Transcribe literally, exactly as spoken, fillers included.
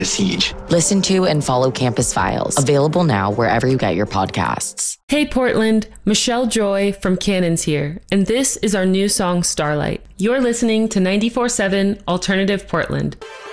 Siege. Listen to and follow Campus Files. Available now wherever you get your podcasts. Hey Portland, Michelle Joy from Cannons here, and this is our new song Starlight. You're listening to ninety-four seven Alternative Portland.